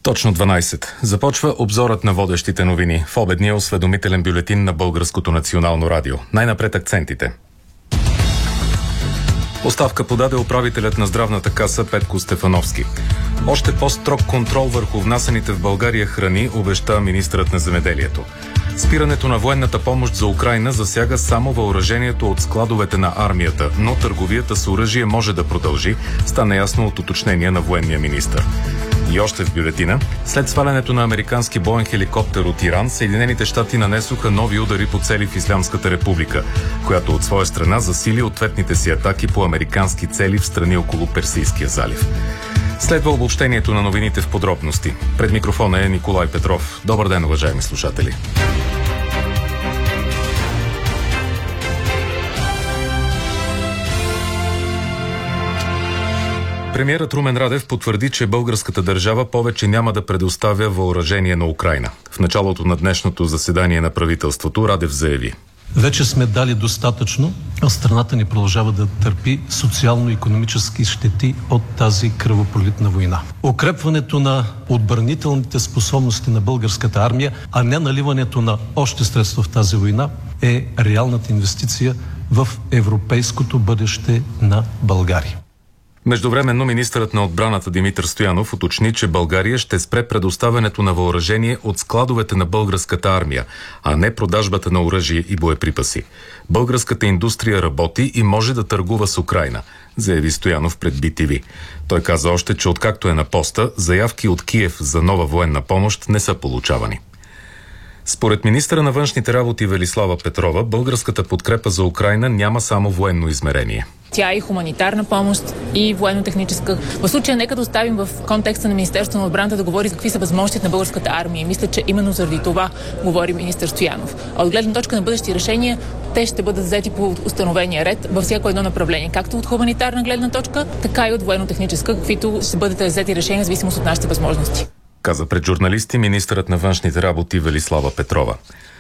Точно 12. Започва обзорът на водещите новини в обедния осведомителен бюлетин на Българското национално радио. Най-напред акцентите. Оставка подаде управителят на здравната каса Петко Стефановски. Още по-строг контрол върху внасяните в България храни обеща министърът на земеделието. Спирането на военната помощ за Украйна засяга само въоръжението от складовете на армията, но търговията с оръжие може да продължи, стана ясно от уточнения на военния министър. И още в бюлетина, след свалянето на американски боен хеликоптер от Иран, Съединените щати нанесоха нови удари по цели в Ислямската република, която от своя страна засили ответните си атаки по американски цели в страни около Персийския залив. Следва обобщението на новините в подробности. Пред микрофона е Николай Петров. Добър ден, уважаеми слушатели. Премиерът Румен Радев потвърди, че българската държава повече няма да предоставя въоръжение на Украйна. В началото на днешното заседание на правителството Радев заяви: вече сме дали достатъчно, а страната ни продължава да търпи социално-икономически щети от тази кръвопролитна война. Укрепването на отбранителните способности на българската армия, а не наливането на още средства в тази война, е реалната инвестиция в европейското бъдеще на България. Междувременно министърът на отбраната Димитър Стоянов уточни, че България ще спре предоставянето на въоръжение от складовете на българската армия, а не продажбата на оръжие и боеприпаси. Българската индустрия работи и може да търгува с Украйна, заяви Стоянов пред BTV. Той каза още, че откакто е на поста, заявки от Киев за нова военна помощ не са получавани. Според министъра на външните работи Велислава Петрова, българската подкрепа за Украйна няма само военно измерение. Тя е и хуманитарна помощ, и военно-техническа. В случая нека да оставим в контекста на Министерството на отбраната да говори за какви са възможностите на българската армия. И мисля, че именно заради това говори министър Стоянов. А от гледна точка на бъдещи решения, те ще бъдат взети по установения ред във всяко едно направление. Както от хуманитарна гледна точка, така и от военно-техническа, каквито ще бъдат взети решения в зависимост от нашите възможности. Каза пред журналисти министърът на външните работи Велислава Петрова.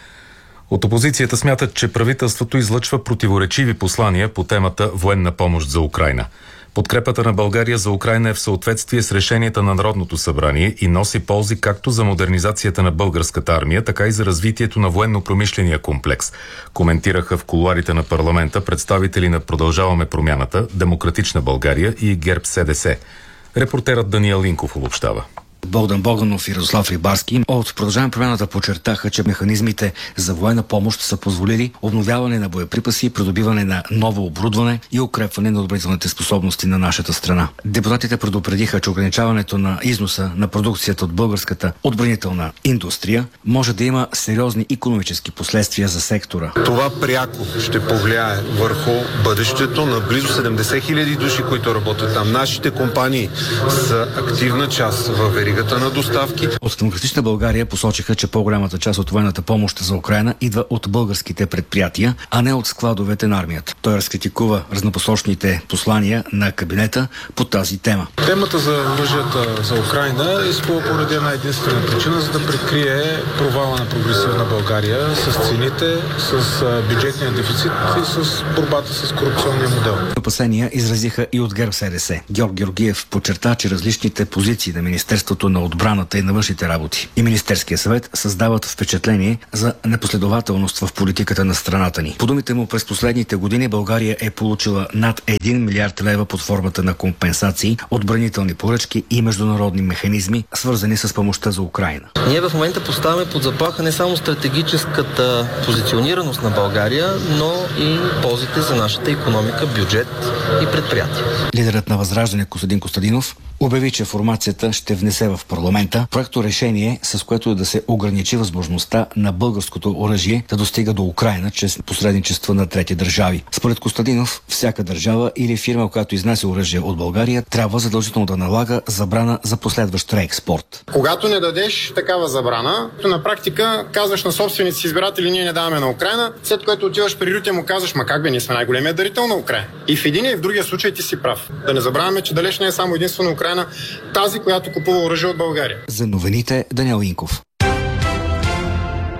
От опозицията смятат, че правителството излъчва противоречиви послания по темата военна помощ за Украйна. Подкрепата на България за Украйна е в съответствие с решенията на Народното събрание и носи ползи както за модернизацията на българската армия, така и за развитието на военно-промишления комплекс. Коментираха в кулоарите на парламента представители на Продължаваме промяната, Демократична България и ГЕРБ-СДС. Репортерът Даниел Линков обобщава. Богдан Богданов и Радослав Рибарски от Продължаваме промяната подчертаха, че механизмите за военна помощ са позволили обновяване на боеприпаси, придобиване на ново оборудване и укрепване на отбранителните способности на нашата страна. Депутатите предупредиха, че ограничаването на износа на продукцията от българската отбранителна индустрия може да има сериозни икономически последствия за сектора. Това пряко ще повлияе върху бъдещето на близо 70 хиляди души, които работят там. Нашите компании са активна част в веригата на доставки. От Демократична България посочиха, че по-голямата част от военната помощ за Украйна идва от българските предприятия, а не от складовете на армията. Той разкритикува разнопосочните послания на кабинета по тази тема. Темата за оръжията за Украйна е поради една единствена причина, за да прикрие провала на прогресивна България с цените, с бюджетния дефицит и с борбата с корупционния модел. Опасения изразиха и от ГЕРБ-СДС. Георг Георгиев подчерта, че различните позиции на Министерството на отбраната и на външните работи и Министерския съвет създават впечатление за непоследователност в политиката на страната ни. По думите му, през последните години България е получила над 1 милиард лева под формата на компенсации, отбранителни поръчки и международни механизми, свързани с помощта за Украйна. Ние в момента поставяме под заплаха не само стратегическата позиционираност на България, но и ползите за нашата икономика, бюджет и предприятия. Лидерът на Възраждане Костадин Костадинов обяви, че формацията ще внесе в парламента проекто решение, с което да се ограничи възможността на българското оръжие да достига до Украйна чрез посредничество на трети държави. Според Костадинов, всяка държава или фирма, която изнася оръжие от България, трябва задължително да налага забрана за последващ реекспорт. Когато не дадеш такава забрана, то на практика казваш на собствените си избиратели: ние не даваме на Украйна, след което отиваш при Рютя му казваш: ма как бе, ние сме най-големият дарител на Украйна. И в един и в другия случай ти си прав. Да не забравяме, че далеч не е само единствено Украйна тази, която купува оръжие от България. За новините Даниел Инков.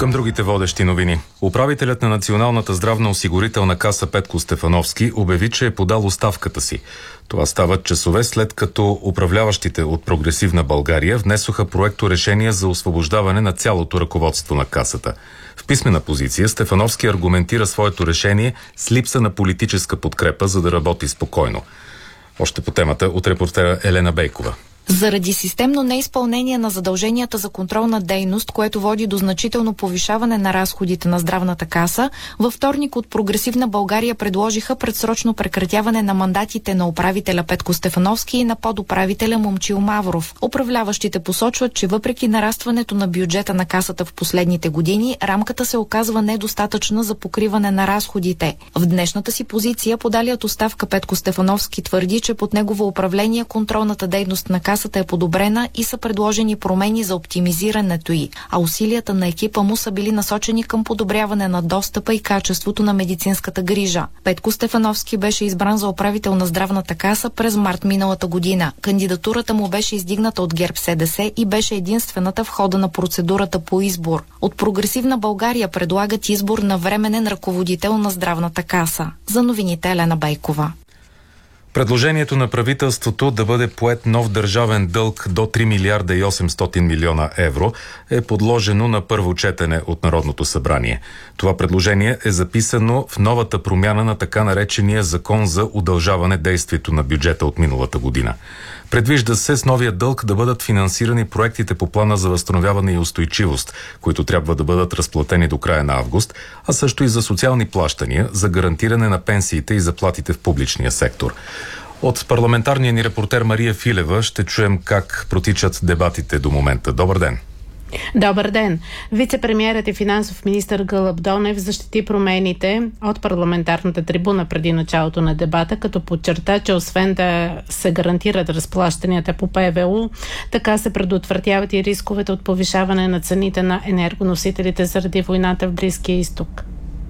Към другите водещи новини. Управителят на Националната здравноосигурителна каса Петко Стефановски обяви, че е подал оставката си. Това става часове след като управляващите от Прогресивна България внесоха проекто решение за освобождаване на цялото ръководство на касата. В писмена позиция Стефановски аргументира своето решение с липса на политическа подкрепа, за да работи спокойно. Още по темата от репортера Елена Бейкова. Заради системно неизпълнение на задълженията за контролна дейност, което води до значително повишаване на разходите на здравната каса, във вторник от Прогресивна България предложиха предсрочно прекратяване на мандатите на управителя Петко Стефановски и на подуправителя Момчил Мавров. Управляващите посочват, че въпреки нарастването на бюджета на касата в последните години, рамката се оказва недостатъчна за покриване на разходите. В днешната си позиция подалият оставка Петко Стефановски твърди, че под негово управление контролната дейност на касата е подобрена и са предложени промени за оптимизирането й, а усилията на екипа му са били насочени към подобряване на достъпа и качеството на медицинската грижа. Петко Стефановски беше избран за управител на здравната каса през март миналата година. Кандидатурата му беше издигната от ГЕРБ-СДС и беше единствената в хода на процедурата по избор. От Прогресивна България предлагат избор на временен ръководител на здравната каса. За новините Елена Бейкова. Предложението на правителството да бъде поет нов държавен дълг до 3 милиарда и 800 милиона евро е подложено на първо четене от Народното събрание. Това предложение е записано в новата промяна на така наречения закон за удължаване действието на бюджета от миналата година. Предвижда се с новия дълг да бъдат финансирани проектите по плана за възстановяване и устойчивост, които трябва да бъдат разплатени до края на август, а също и за социални плащания, за гарантиране на пенсиите и заплатите в публичния сектор. От парламентарния ни репортер Мария Филева ще чуем как протичат дебатите до момента. Добър ден! Добър ден! Вице-премиерът и финансов министър Гълъб Донев защити промените от парламентарната трибуна преди началото на дебата, като подчерта, че освен да се гарантират разплащанията по ПВУ, така се предотвратяват и рисковете от повишаване на цените на енергоносителите заради войната в Близкия изток.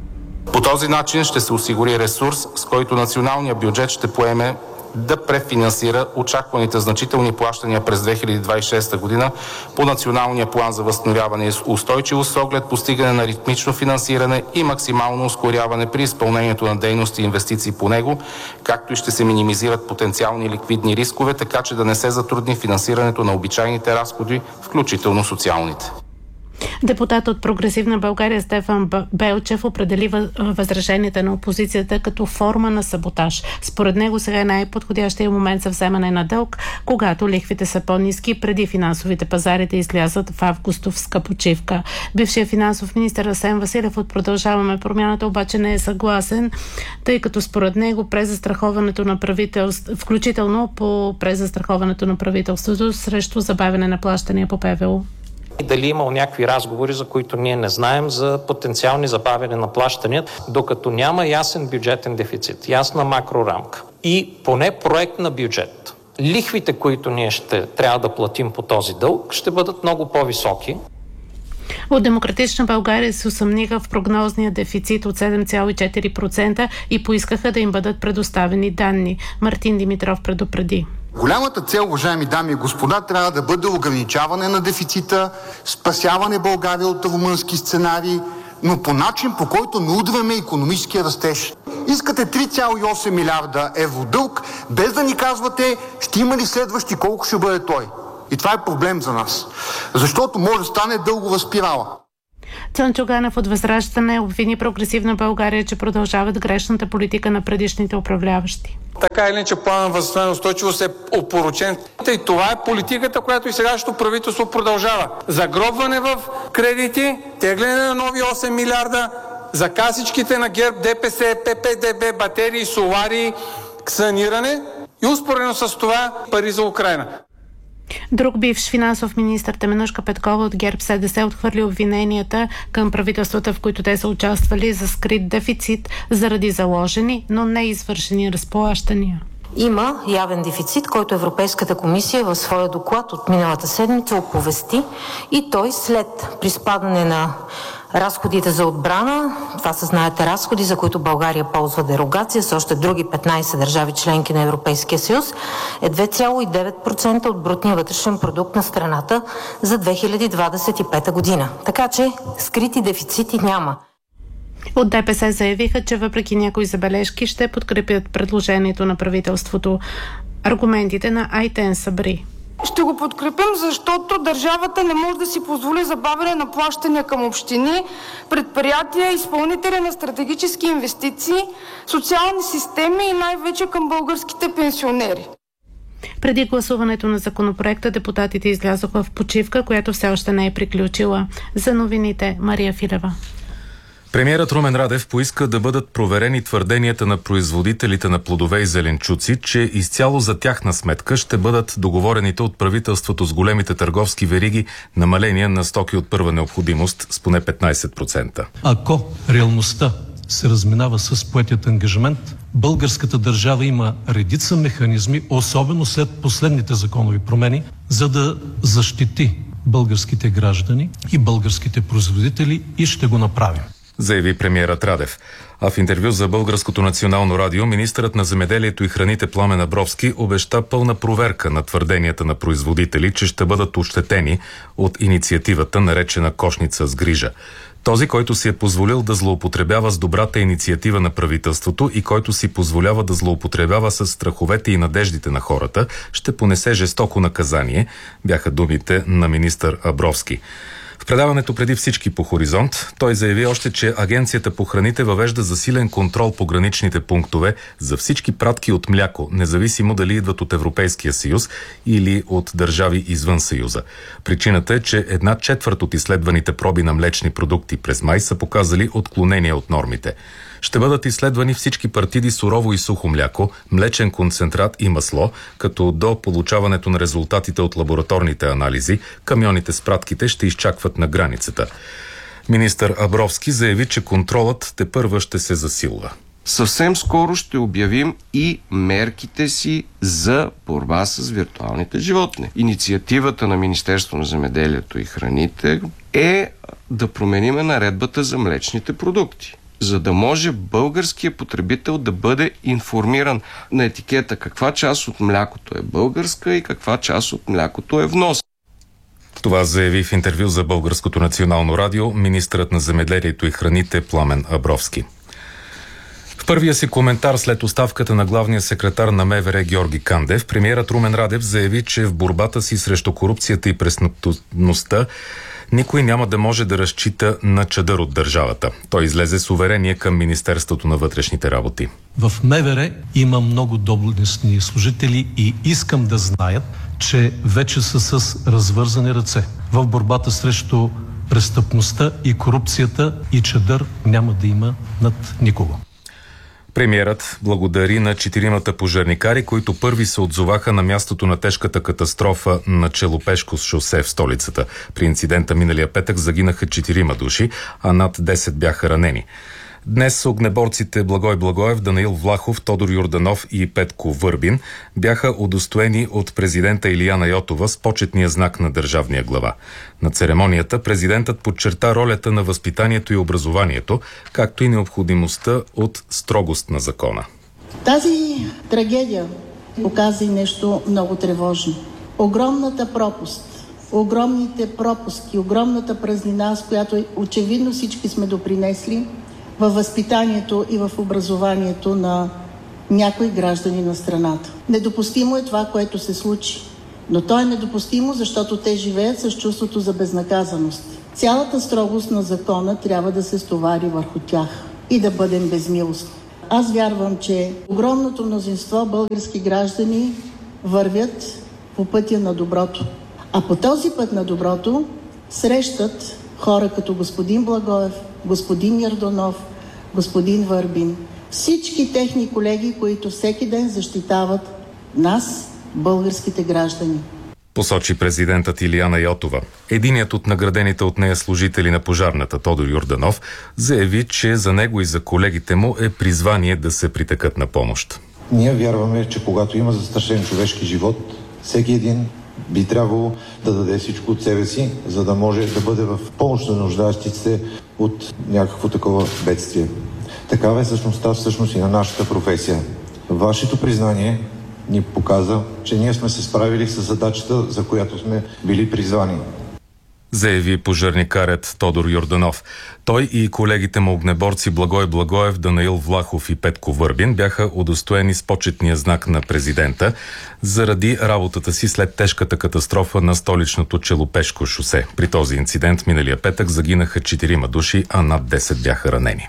По този начин ще се осигури ресурс, с който националният бюджет ще поеме да префинансира очакваните значителни плащания през 2026 година по Националния план за възстановяване и устойчивост с оглед постигане на ритмично финансиране и максимално ускоряване при изпълнението на дейности и инвестиции по него, както и ще се минимизират потенциални ликвидни рискове, така че да не се затрудни финансирането на обичайните разходи, включително социалните. Депутат от Прогресивна България Стефан Белчев определи възраженията на опозицията като форма на саботаж. Според него сега е най-подходящия момент за вземане на дълг, когато лихвите са по-ниски, преди финансовите пазари да излязат в августовска почивка. Бившият финансов министър Асен Василев от Продължаваме промяната обаче не е съгласен, тъй като според него презастраховането на правителството, включително по презастраховането на правителството срещу забавяне на плащания по ПВУ. И дали имал някакви разговори, за които ние не знаем, за потенциални забавяне на плащания, докато няма ясен бюджетен дефицит, ясна макрорамка и поне проект на бюджет. Лихвите, които ние ще трябва да платим по този дълг, ще бъдат много по-високи. От Демократична България се усъмниха в прогнозния дефицит от 7,4% и поискаха да им бъдат предоставени данни. Мартин Димитров предупреди. Голямата цел, уважаеми дами и господа, трябва да бъде ограничаване на дефицита, спасяване България от румънски сценарий, но по начин, по който не удряме икономическия растеж. Искате 3,8 милиарда евро дълг, без да ни казвате ще има ли следващи, колко ще бъде той. И това е проблем за нас, защото може да стане дългова спирала. Цончо Ганев от Възраждане обвини Прогресивна България, че продължават грешната политика на предишните управляващи. Така или иначе планът възстановена устойчивост е опорочен. И това е политиката, която и сегашното правителство продължава. Загробване в кредити, тегляне на нови 8 милиарда, за касичките на ГЕРБ, ДПС, ППДБ, батерии, солари, саниране и успоредно с това пари за Украйна. Друг бивш финансов министър Теменужка Петкова от ГЕРБ-СДС отхвърли обвиненията към правителствата, в които те са участвали за скрит дефицит заради заложени, но не извършени разплащания. Има явен дефицит, който Европейската комисия в своя доклад от миналата седмица оповести и той след приспадане на Разходите за отбрана, това са, знаете, разходи, за които България ползва дерогация с още други 15 държави членки на Европейския съюз, е 2,9% от брутния вътрешен продукт на страната за 2025 година. Така че скрити дефицити няма. От ДПС заявиха, че въпреки някои забележки ще подкрепят предложението на правителството. Аргументите на Айтен Сабри. Ще го подкрепим, защото държавата не може да си позволи забавяне на плащания към общини, предприятия, изпълнители на стратегически инвестиции, социални системи и най-вече към българските пенсионери. Преди гласуването на законопроекта депутатите излязоха в почивка, която все още не е приключила. За новините Мария Филева. Премиерът Румен Радев поиска да бъдат проверени твърденията на производителите на плодове и зеленчуци, че изцяло за тяхна сметка ще бъдат договорените от правителството с големите търговски вериги намаления на стоки от първа необходимост с поне 15%. Ако реалността се разминава с поетият ангажимент, българската държава има редица механизми, особено след последните законови промени, за да защити българските граждани и българските производители, и ще го направим, заяви премиерът Радев. А в интервю за Българското национално радио министърът на земеделието и храните Пламен Абровски обеща пълна проверка на твърденията на производители, че ще бъдат ощетени от инициативата, наречена кошница с грижа. Този, който си е позволил да злоупотребява с добрата инициатива на правителството и който си позволява да злоупотребява с страховете и надеждите на хората, ще понесе жестоко наказание, бяха думите на министър Абровски. В предаването преди всички по Хоризонт той заяви още, че Агенцията по храните въвежда засилен контрол по граничните пунктове за всички пратки от мляко, независимо дали идват от Европейския съюз или от държави извън Съюза. Причината е, че 1/4 от изследваните проби на млечни продукти през май са показали отклонения от нормите. Ще бъдат изследвани всички партиди сурово и сухо мляко, млечен концентрат и масло, като до получаването на резултатите от лабораторните анализи, камионите с пратките ще изчакват на границата. Министър Абровски заяви, че контролът тепърва ще се засилва. Съвсем скоро ще обявим и мерките си за борба с виртуалните животни. Инициативата на Министерството на земеделието и храните е да промениме наредбата за млечните продукти, за да може българският потребител да бъде информиран на етикета каква част от млякото е българска и каква част от млякото е внос. Това заяви в интервю за Българското национално радио министърът на земеделието и храните Пламен Абровски. В първия си коментар след оставката на главния секретар на МВР Георги Кандев, премиерът Румен Радев заяви, че в борбата си срещу корупцията и престъпността никой няма да може да разчита на чадър от държавата. Той излезе с уверение към Министерството на вътрешните работи. В МВР има много доблестни служители и искам да знаят, че вече са с развързани ръце. В борбата срещу престъпността и корупцията и чадър няма да има над никого. Премиерът благодари на 4 пожарникари, които първи се отзоваха на мястото на тежката катастрофа на Челопешко шосе в столицата. При инцидента миналия петък загинаха 4 души, а над 10 бяха ранени. Днес огнеборците Благой Благоев, Данаил Влахов, Тодор Йорданов и Петко Върбин бяха удостоени от президента Илияна Йотова с почетния знак на държавния глава. На церемонията президентът подчерта ролята на възпитанието и образованието, както и необходимостта от строгост на закона. Тази трагедия показа и нещо много тревожно. Огромната пропуст, огромните пропуски, огромната празнина, с която очевидно всички сме допринесли във възпитанието и в образованието на някои граждани на страната. Недопустимо е това, което се случи. Но то е недопустимо, защото те живеят с чувството за безнаказаност. Цялата строгост на закона трябва да се стовари върху тях и да бъдем безмилостни. Аз вярвам, че огромното мнозинство български граждани вървят по пътя на доброто. А по този път на доброто срещат хора като господин Благоев, господин Йорданов, господин Върбин. Всички техни колеги, които всеки ден защитават нас, българските граждани. Посочи президентът Илияна Йотова. Единият от наградените от нея служители на пожарната, Тодор Йорданов, заяви, че за него и за колегите му е призвание да се притекат на помощ. Ние вярваме, че когато има застрашен човешки живот, всеки един би трябвало да даде всичко от себе си, за да може да бъде в помощ на нуждаещите от някакво такова бедствие. Такава е същността всъщност и на нашата професия. Вашето признание ни показа, че ние сме се справили с задачата, за която сме били призвани. Заяви пожарникарят Тодор Йорданов. Той и колегите му огнеборци Благой Благоев, Данаил Влахов и Петко Върбин бяха удостоени с почетния знак на президента заради работата си след тежката катастрофа на столичното Челопешко шосе. При този инцидент миналия петък загинаха 4 души, а над 10 бяха ранени.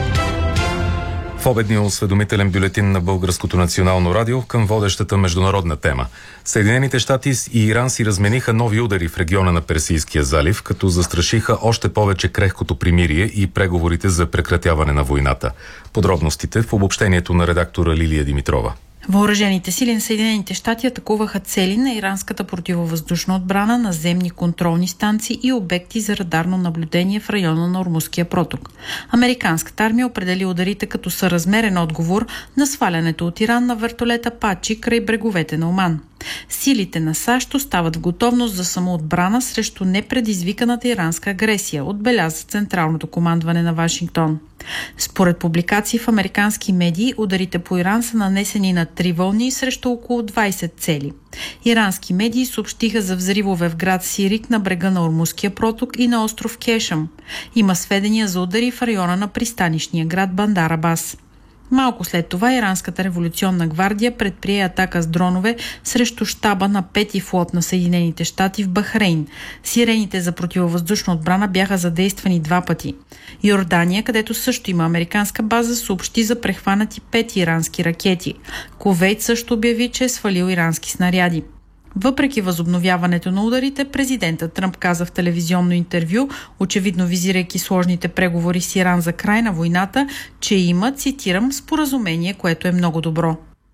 В обедния осведомителен бюлетин на Българското национално радио към водещата международна тема. Съединените щати и Иран си размениха нови удари в региона на Персийския залив, като застрашиха още повече крехкото примирие и преговорите за прекратяване на войната. Подробностите в обобщението на редактора Лилия Димитрова. Въоръжените сили на Съединените щати атакуваха цели на иранската противовъздушна отбрана, наземни контролни станции и обекти за радарно наблюдение в района на Ормузския проток. Американската армия определи ударите като съразмерен отговор на свалянето от Иран на вертолет Апачи край бреговете на Оман. Силите на САЩ остават в готовност за самоотбрана срещу непредизвиканата иранска агресия, отбеляза Централното командване на Вашингтон. Според публикации в американски медии, ударите по Иран са нанесени на 3 вълни срещу около 20 цели. Ирански медии съобщиха за взривове в град Сирик на брега на Ормузския проток и на остров Кешъм. Има сведения за удари в района на пристанищния град Бандар Абас. Малко след това Иранската революционна гвардия предприе атака с дронове срещу щаба на 5-ти флот на Съединените щати в Бахрейн. Сирените за противовъздушна отбрана бяха задействани 2 пъти. Йордания, където също има американска база, съобщи за прехванати 5 ирански ракети. Кувейт също обяви, че е свалил ирански снаряди. Въпреки възобновяването на ударите, президентът Тръмп каза в телевизионно интервю, очевидно визирайки сложните преговори с Иран за край на войната, че има, цитирам, споразумение, което е много добро.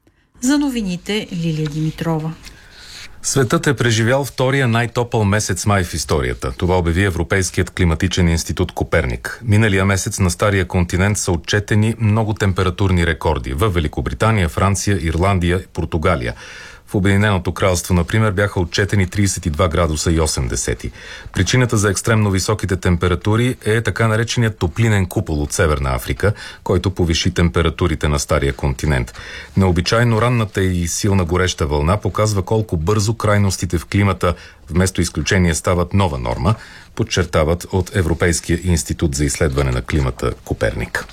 За новините Лилия Димитрова. Светът е преживял втория най-топъл месец май в историята. Това обяви Европейският климатичен институт Коперник. Миналия месец на Стария континент са отчетени много температурни рекорди в Великобритания, Франция, Ирландия и Португалия. В Обединеното кралство, например, бяха отчетени 32 градуса и 80. Причината за екстремно високите температури е така нареченият топлинен купол от Северна Африка, който повиши температурите на Стария континент. Необичайно ранната и силна гореща вълна показва колко бързо крайностите в климата вместо изключение стават нова норма, подчертават от Европейския институт за изследване на климата Коперник.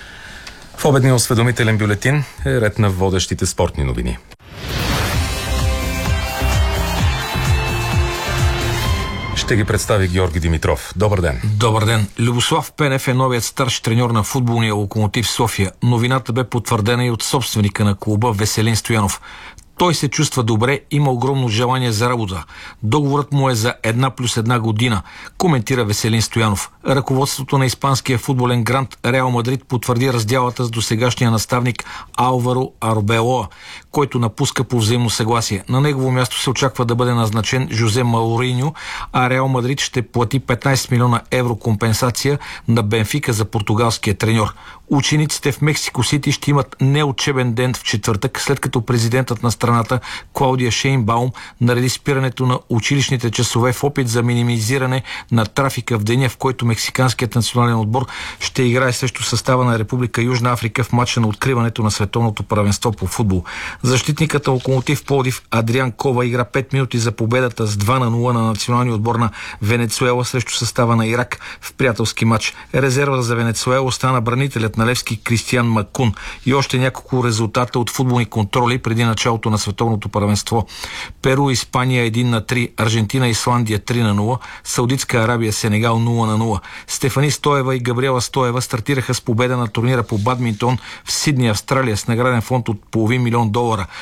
В обедния осведомителен бюлетин е ред на водещите спортни новини. Ще ги представи Георги Димитров. Добър ден. Добър ден. Любослав Пенев е новият старши треньор на футболния Локомотив София. Новината бе потвърдена и от собственика на клуба Веселин Стоянов. Той се чувства добре, има огромно желание за работа. Договорът му е за 1+1 година, коментира Веселин Стоянов. Ръководството на испанския футболен грант Реал Мадрид потвърди раздялата с досегашния наставник Алваро Арбелоа, който напуска по взаимно съгласие. На негово място се очаква да бъде назначен Жозе Мауриньо, а Реал Мадрид ще плати 15 милиона евро компенсация на Бенфика за португалския треньор. Учениците в Мексико Сити ще имат неучебен ден в четвъртък, след като президентът на страната Клаудия Шейнбаум нареди спирането на училищните часове в опит за минимизиране на трафика в деня, в който мексиканският национален отбор ще играе срещу състава на Република Южна Африка в матча на откриването на световното първенство по футбол. Защитникът на Локомотив Пловдив Адриан Кова игра 5 минути за победата с 2-0 на националния отбор на Венецуела срещу състава на Ирак в приятелски матч. Резерва за Венецуела остана бранителят на Левски Кристиан Макун и още няколко резултата от футболни контроли преди началото на световното първенство. Перу, Испания 1-3, Аржентина, Исландия 3-0, Саудитска Арабия, Сенегал 0-0. Стефани Стоева и Габриела Стоева стартираха с победа на турнира по бадминтон в Сидни, Австралия с награден фонд от $500,000.